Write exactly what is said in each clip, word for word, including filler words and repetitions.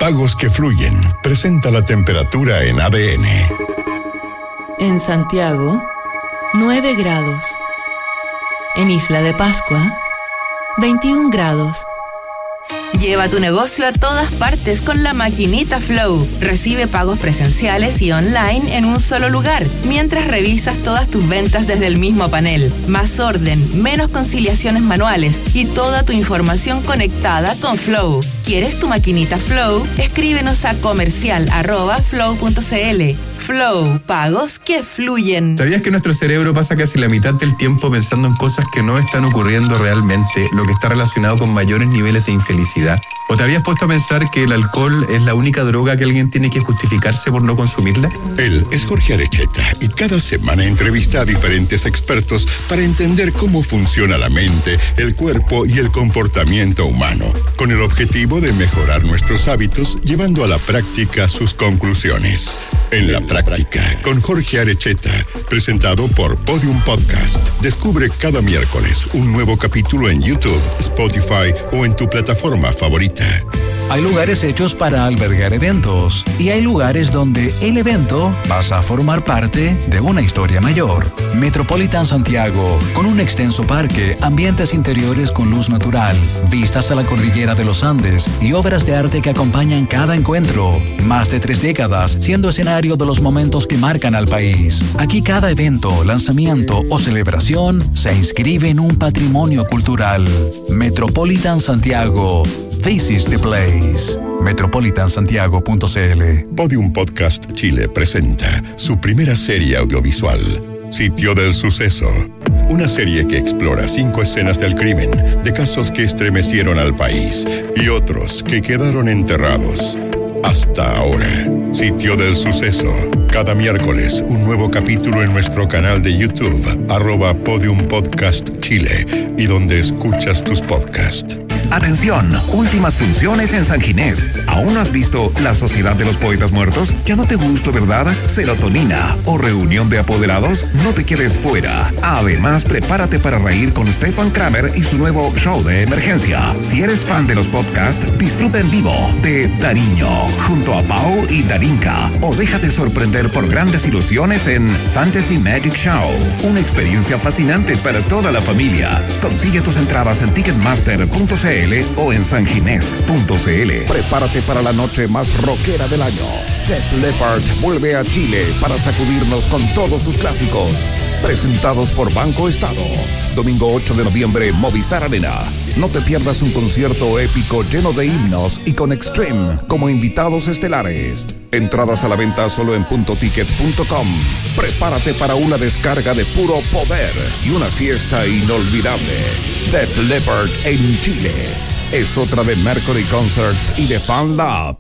Pagos que fluyen. Presenta la temperatura en A D N. En Santiago, nueve grados. En Isla de Pascua, veintiún grados. Lleva tu negocio a todas partes con la maquinita Flow. Recibe pagos presenciales y online en un solo lugar, mientras revisas todas tus ventas desde el mismo panel. Más orden, menos conciliaciones manuales y toda tu información conectada con Flow. ¿Quieres tu maquinita Flow? Escríbenos a comercial arroba flow punto cl. Flow, pagos que fluyen. ¿Sabías que nuestro cerebro pasa casi la mitad del tiempo pensando en cosas que no están ocurriendo realmente, lo que está relacionado con mayores niveles de infelicidad? ¿O te habías puesto a pensar que el alcohol es la única droga que alguien tiene que justificarse por no consumirla? Él es Jorge Arecheta y cada semana entrevista a diferentes expertos para entender cómo funciona la mente, el cuerpo y el comportamiento humano, con el objetivo de mejorar nuestros hábitos, llevando a la práctica sus conclusiones. En la práctica, con Jorge Arecheta, presentado por Podium Podcast. Descubre cada miércoles un nuevo capítulo en YouTube, Spotify o en tu plataforma favorita. Hay lugares hechos para albergar eventos y hay lugares donde el evento pasa a formar parte de una historia mayor. Metropolitan Santiago, con un extenso parque, ambientes interiores con luz natural, vistas a la cordillera de los Andes y obras de arte que acompañan cada encuentro. Más de tres décadas siendo escenario de los momentos que marcan al país. Aquí cada evento, lanzamiento o celebración se inscribe en un patrimonio cultural. Metropolitan Santiago. This is the place. metropolitan santiago punto cl. Podium Podcast Chile presenta su primera serie audiovisual, Sitio del Suceso. Una serie que explora cinco escenas del crimen, de casos que estremecieron al país y otros que quedaron enterrados. Hasta ahora, Sitio del Suceso. Cada miércoles, un nuevo capítulo en nuestro canal de YouTube, arroba Podium Podcast Chile, y donde escuchas tus podcasts. Atención, últimas funciones en San Ginés. ¿Aún no has visto La Sociedad de los Poetas Muertos? ¿Ya no te gustó, verdad? Serotonina o Reunión de Apoderados, no te quedes fuera. Además, prepárate para reír con Stefan Kramer y su nuevo show de emergencia. Si eres fan de los podcasts, disfruta en vivo de Dariño, junto a Pau y Darinka. O déjate sorprender por grandes ilusiones en Fantasy Magic Show. Una experiencia fascinante para toda la familia. Consigue tus entradas en ticketmaster punto cl o en sanginés punto cl. Prepárate para la noche más rockera del año. Def Leppard vuelve a Chile para sacudirnos con todos sus clásicos. Presentados por Banco Estado. Domingo ocho de noviembre, Movistar Arena. No te pierdas un concierto épico lleno de himnos y con Extreme como invitados estelares. Entradas a la venta solo en punto ticket punto com. Prepárate para una descarga de puro poder y una fiesta inolvidable. Def Leppard en Chile. Es otra de Mercury Concerts y de Fan Lab.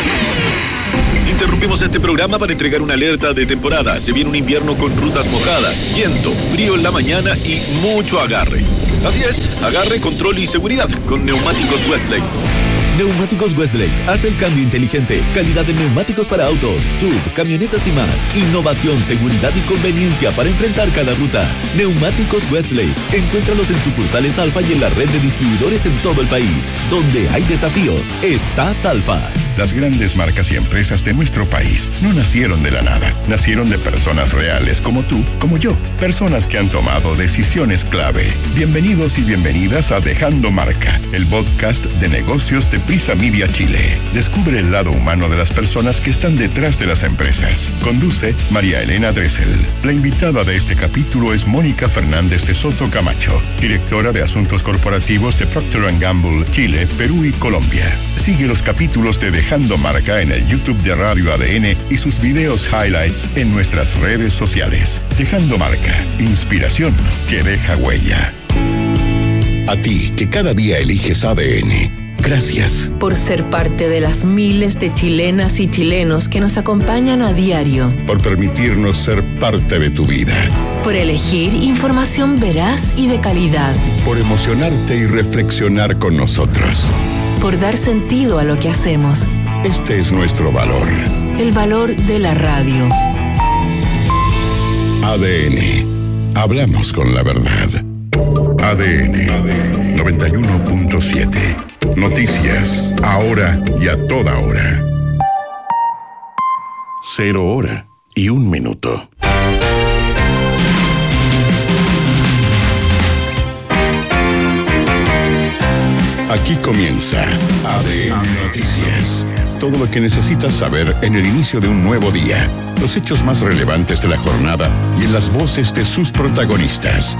Interrumpimos este programa para entregar una alerta de temporada. Se viene un invierno con rutas mojadas, viento, frío en la mañana y mucho agarre. Así es, agarre, control y seguridad con Neumáticos Westlake. Neumáticos Westlake hace el cambio inteligente. Calidad de neumáticos para autos, sub, camionetas y más. Innovación, seguridad y conveniencia para enfrentar cada ruta. Neumáticos Westlake. Encuéntralos en sucursales Alfa y en la red de distribuidores en todo el país. Donde hay desafíos, estás Alfa. Las grandes marcas y empresas de nuestro país no nacieron de la nada. Nacieron de personas reales como tú, como yo. Personas que han tomado decisiones clave. Bienvenidos y bienvenidas a Dejando Marca, el podcast de negocios de Prisa Media Chile. Descubre el lado humano de las personas que están detrás de las empresas. Conduce María Elena Dressel. La invitada de este capítulo es Mónica Fernández de Soto Camacho, directora de Asuntos Corporativos de Procter and Gamble, Chile, Perú y Colombia. Sigue los capítulos de Dejando Marca en el YouTube de Radio A D N y sus videos highlights en nuestras redes sociales. Dejando Marca, inspiración que deja huella. A ti, que cada día eliges A D N. Gracias por ser parte de las miles de chilenas y chilenos que nos acompañan a diario. Por permitirnos ser parte de tu vida. Por elegir información veraz y de calidad. Por emocionarte y reflexionar con nosotros. Por dar sentido a lo que hacemos. Este es nuestro valor. El valor de la radio. A D N. Hablamos con la verdad. A D N noventa y uno punto siete. Noticias, ahora y a toda hora. Cero hora y un minuto. Aquí comienza A D N Noticias. Todo lo que necesitas saber en el inicio de un nuevo día. Los hechos más relevantes de la jornada y en las voces de sus protagonistas.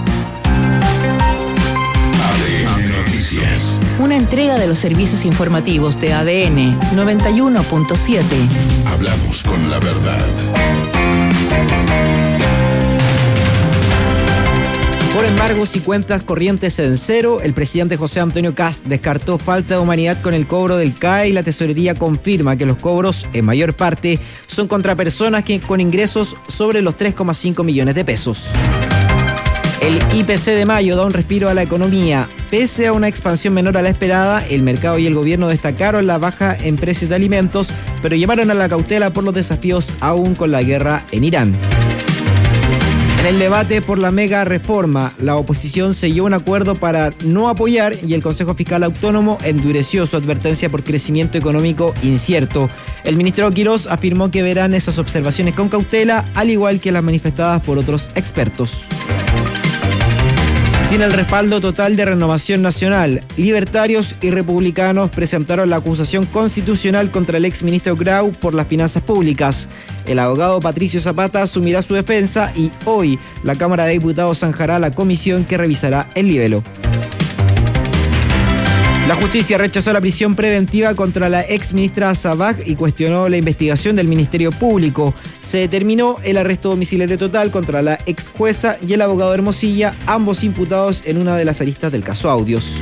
A D N Noticias. Una entrega de los servicios informativos de A D N noventa y uno punto siete. Hablamos con la verdad. Por embargos y cuentas corrientes en cero, el presidente José Antonio Kast descartó falta de humanidad con el cobro del C A E y la tesorería confirma que los cobros, en mayor parte, son contra personas que con ingresos sobre los tres coma cinco millones de pesos. El I P C de mayo da un respiro a la economía. Pese a una expansión menor a la esperada, el mercado y el gobierno destacaron la baja en precios de alimentos, pero llamaron a la cautela por los desafíos aún con la guerra en Irán. En el debate por la mega reforma, la oposición selló un acuerdo para no apoyar y el Consejo Fiscal Autónomo endureció su advertencia por crecimiento económico incierto. El ministro Quirós afirmó que verán esas observaciones con cautela, al igual que las manifestadas por otros expertos. Sin el respaldo total de Renovación Nacional, libertarios y republicanos presentaron la acusación constitucional contra el exministro Grau por las finanzas públicas. El abogado Patricio Zapata asumirá su defensa y hoy la Cámara de Diputados zanjará la comisión que revisará el libelo. La justicia rechazó la prisión preventiva contra la exministra Sabag y cuestionó la investigación del Ministerio Público. Se determinó el arresto domiciliario total contra la ex jueza y el abogado Hermosilla, ambos imputados en una de las aristas del caso Audios.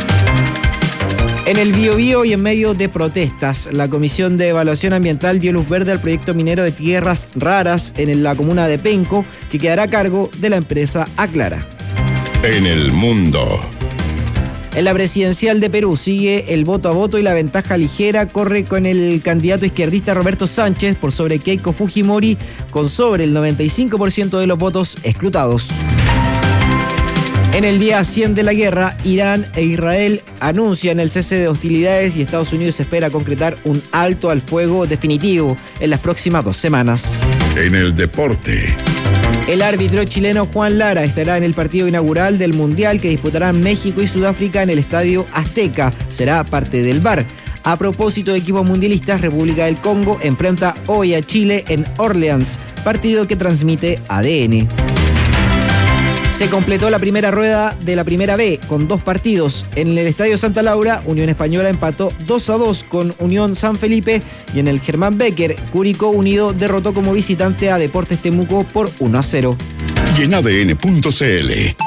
En el Biobío y en medio de protestas, la Comisión de Evaluación Ambiental dio luz verde al proyecto minero de tierras raras en la comuna de Penco, que quedará a cargo de la empresa Aclara. En el mundo. En la presidencial de Perú sigue el voto a voto y la ventaja ligera corre con el candidato izquierdista Roberto Sánchez por sobre Keiko Fujimori, con sobre el noventa y cinco por ciento de los votos escrutados. En el día cien de la guerra, Irán e Israel anuncian el cese de hostilidades y Estados Unidos espera concretar un alto al fuego definitivo en las próximas dos semanas. En el deporte. El árbitro chileno Juan Lara estará en el partido inaugural del Mundial que disputarán México y Sudáfrica en el Estadio Azteca. Será parte del V A R. A propósito de equipos mundialistas, República del Congo enfrenta hoy a Chile en Orleans, partido que transmite A D N. Se completó la primera rueda de la Primera B con dos partidos. En el Estadio Santa Laura, Unión Española empató dos a dos con Unión San Felipe y en el Germán Becker, Curicó Unido derrotó como visitante a Deportes Temuco por uno a cero. Y en A D N punto C L.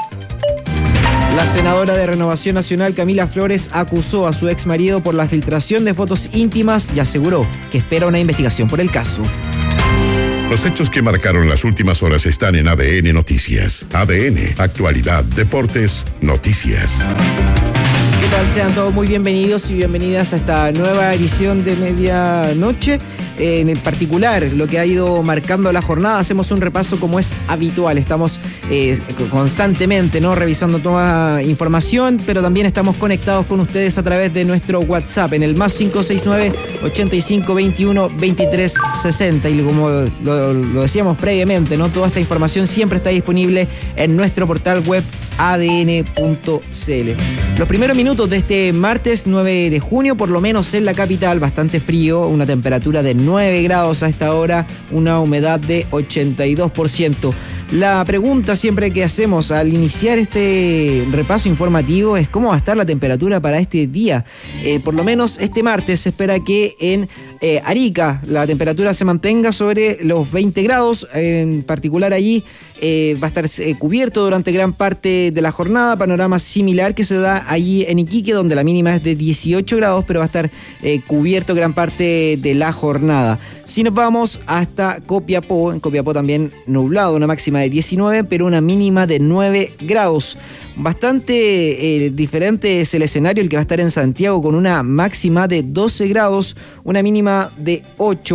La senadora de Renovación Nacional, Camila Flores, acusó a su exmarido por la filtración de fotos íntimas y aseguró que espera una investigación por el caso. Los hechos que marcaron las últimas horas están en A D N Noticias. A D N, actualidad, deportes, noticias. ¿Qué tal? Sean todos muy bienvenidos y bienvenidas a esta nueva edición de Medianoche. En particular, lo que ha ido marcando la jornada, hacemos un repaso como es habitual. Estamos eh, constantemente, ¿no?, revisando toda información, pero también estamos conectados con ustedes a través de nuestro WhatsApp en el más cinco seis nueve, ochenta y cinco veintiuno, veintitrés sesenta. Y como lo, lo decíamos previamente, ¿no?, toda esta información siempre está disponible en nuestro portal web A D N punto C L. Los primeros minutos de este martes nueve de junio, por lo menos en la capital, bastante frío, una temperatura de nueve grados a esta hora, una humedad de ochenta y dos por ciento. La pregunta siempre que hacemos al iniciar este repaso informativo es cómo va a estar la temperatura para este día. Eh, por lo menos este martes se espera que en eh, Arica la temperatura se mantenga sobre los veinte grados, en particular allí eh, va a estar eh, cubierto durante gran parte de la jornada, panorama similar que se da allí en Iquique, donde la mínima es de dieciocho grados, pero va a estar eh, cubierto gran parte de la jornada. Si nos vamos hasta Copiapó, en Copiapó también nublado, una máxima de diecinueve, pero una mínima de nueve grados. Bastante eh, diferente es el escenario, el que va a estar en Santiago, con una máxima de doce grados, una mínima de ocho.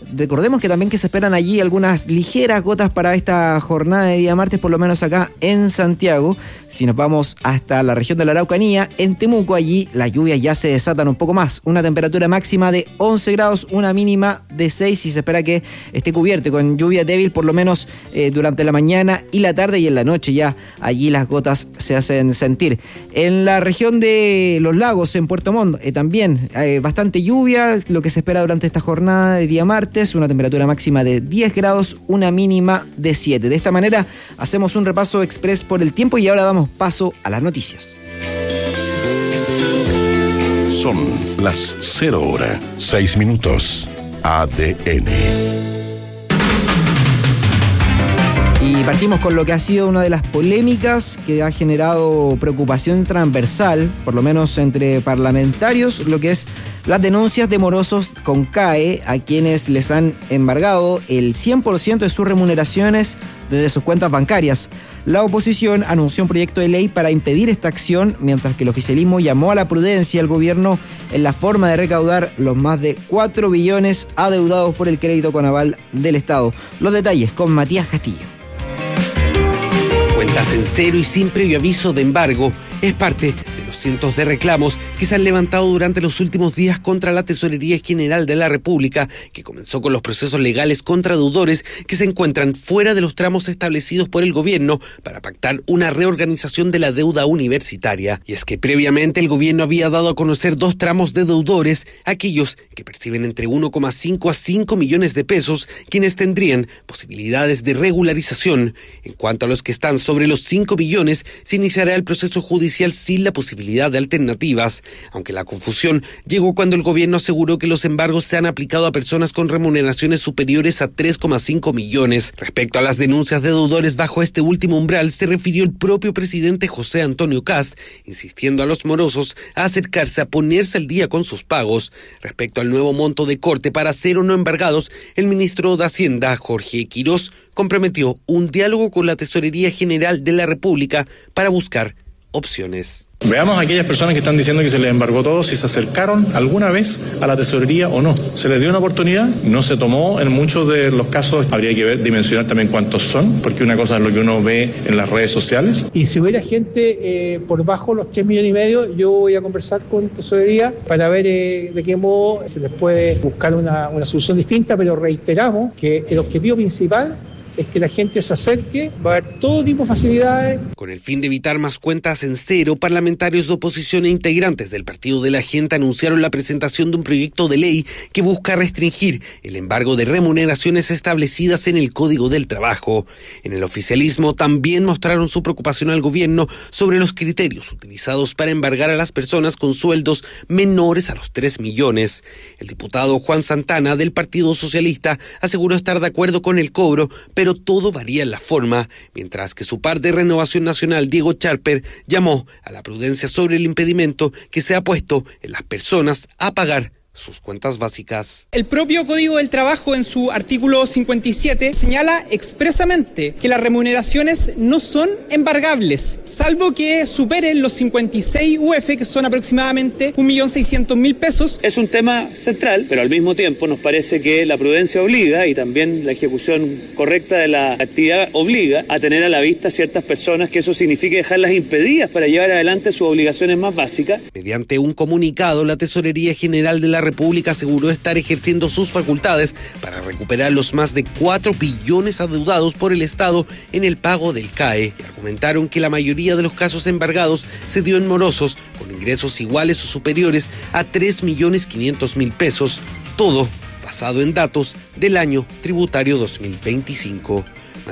Recordemos que también que se esperan allí algunas ligeras gotas para esta jornada de día martes, por lo menos acá en Santiago. Si nos vamos hasta la región de la Araucanía, en Temuco, allí las lluvias ya se desatan un poco más. Una temperatura máxima de once grados, una mínima de seis, y se espera que esté cubierto con lluvia débil por lo menos eh, durante la mañana y la tarde, y en la noche ya allí las gotas se hacen sentir. En la región de los lagos, en Puerto Montt, eh, también eh, bastante lluvia, lo que se espera durante esta jornada de día martes, una temperatura máxima de diez grados, una mínima de siete. De esta manera hacemos un repaso express por el tiempo y ahora damos paso a las noticias. Son las cero hora, seis minutos. A D N. Y partimos con lo que ha sido una de las polémicas que ha generado preocupación transversal, por lo menos entre parlamentarios, lo que es las denuncias de morosos con C A E a quienes les han embargado el cien por ciento de sus remuneraciones desde sus cuentas bancarias. La oposición anunció un proyecto de ley para impedir esta acción, mientras que el oficialismo llamó a la prudencia al gobierno en la forma de recaudar los más de cuatro billones adeudados por el crédito con aval del Estado. Los detalles con Matías Castillo. Cuentas en cero y sin previo aviso de embargo es parte de los cientos de reclamos que se han levantado durante los últimos días contra la Tesorería General de la República, que comenzó con los procesos legales contra deudores que se encuentran fuera de los tramos establecidos por el gobierno para pactar una reorganización de la deuda universitaria. Y es que previamente el gobierno había dado a conocer dos tramos de deudores, aquellos que perciben entre uno coma cinco a cinco millones de pesos, quienes tendrían posibilidades de regularización. En cuanto a los que están sobre los cinco billones, se iniciará el proceso judicial sin la posibilidad de alternativas, aunque la confusión llegó cuando el gobierno aseguró que los embargos se han aplicado a personas con remuneraciones superiores a tres coma cinco millones. Respecto a las denuncias de deudores bajo este último umbral, se refirió el propio presidente José Antonio Kast, insistiendo a los morosos a acercarse a ponerse al día con sus pagos. Respecto al nuevo monto de corte para ser o no embargados, el ministro de Hacienda, Jorge Quirós, comprometió un diálogo con la Tesorería General de la República para buscar opciones. Veamos a aquellas personas que están diciendo que se les embargó todo, si se acercaron alguna vez a la tesorería o no. ¿Se les dio una oportunidad? No se tomó en muchos de los casos. Habría que ver, dimensionar también cuántos son, porque una cosa es lo que uno ve en las redes sociales. Y si hubiera gente eh, por bajo los tres millones y medio, yo voy a conversar con tesorería para ver eh, de qué modo se les puede buscar una, una solución distinta, pero reiteramos que el objetivo principal es que la gente se acerque, va a haber todo tipo de facilidades. Con el fin de evitar más cuentas en cero, parlamentarios de oposición e integrantes del Partido de la Gente anunciaron la presentación de un proyecto de ley que busca restringir el embargo de remuneraciones establecidas en el Código del Trabajo. En el oficialismo también mostraron su preocupación al gobierno sobre los criterios utilizados para embargar a las personas con sueldos menores a los tres millones. El diputado Juan Santana del Partido Socialista aseguró estar de acuerdo con el cobro, pero pero todo varía en la forma, mientras que su par de Renovación Nacional, Diego Charper, llamó a la prudencia sobre el impedimento que se ha puesto en las personas a pagar sus cuentas básicas. El propio Código del Trabajo, en su artículo cincuenta y siete, señala expresamente que las remuneraciones no son embargables, salvo que superen los cincuenta y seis U F, que son aproximadamente un millón seiscientos mil pesos. Es un tema central, pero al mismo tiempo nos parece que la prudencia obliga, y también la ejecución correcta de la actividad obliga a tener a la vista ciertas personas, que eso signifique dejarlas impedidas para llevar adelante sus obligaciones más básicas. Mediante un comunicado, la Tesorería General de la República aseguró estar ejerciendo sus facultades para recuperar los más de cuatro billones adeudados por el Estado en el pago del C A E. Y argumentaron que la mayoría de los casos embargados se dio en morosos con ingresos iguales o superiores a tres millones quinientos mil pesos, todo basado en datos del año tributario dos mil veinticinco.